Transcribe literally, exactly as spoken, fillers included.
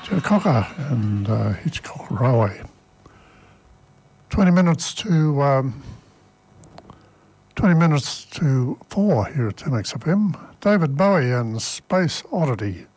Joe Cocker and uh, Hitchcock Railway. Twenty minutes to um, twenty minutes to four here at two X F M. David Bowie and Space Oddity.